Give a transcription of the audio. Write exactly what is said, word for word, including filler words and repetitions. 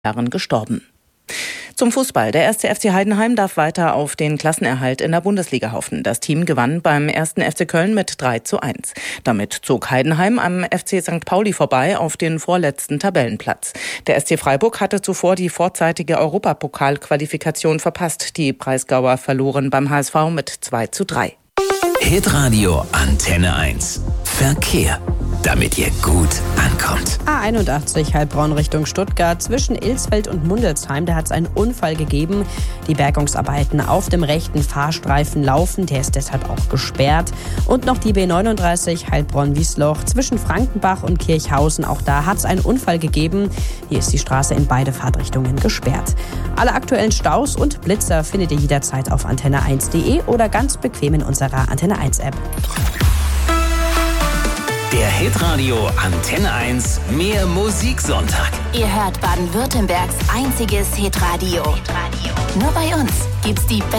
Jahren gestorben. Zum Fußball. Der erste F C Heidenheim darf weiter auf den Klassenerhalt in der Bundesliga hoffen. Das Team gewann beim ersten F C Köln mit drei zu eins. Damit zog Heidenheim am F C Sankt Pauli vorbei auf den vorletzten Tabellenplatz. Der S C Freiburg hatte zuvor die vorzeitige Europapokalqualifikation verpasst. Die Breisgauer verloren beim H S V mit zwei zu drei. Hitradio Antenne eins. Verkehr, damit ihr gut ankommt. A einundachtzig Heilbronn Richtung Stuttgart zwischen Ilsfeld und Mundelsheim. Da hat es einen Unfall gegeben. Die Bergungsarbeiten auf dem rechten Fahrstreifen laufen. Der ist deshalb auch gesperrt. Und noch die B neununddreißig Heilbronn-Wiesloch zwischen Frankenbach und Kirchhausen. Auch da hat es einen Unfall gegeben. Hier ist die Straße in beide Fahrtrichtungen gesperrt. Alle aktuellen Staus und Blitzer findet ihr jederzeit auf antenne eins punkt de oder ganz bequem in unserer Antenne eins App. Der Hitradio Antenne eins Mehr Musiksonntag. Ihr hört Baden-Württembergs einziges Hitradio. Hitradio. Nur bei uns gibt's die